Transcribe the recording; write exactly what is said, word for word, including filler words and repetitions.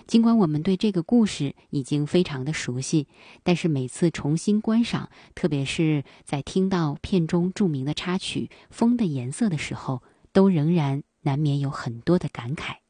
尽管我们对这个故事已经非常的熟悉，但是每次重新观赏，特别是在听到片中著名的插曲《风的颜色》的时候，都仍然难免有很多的感慨。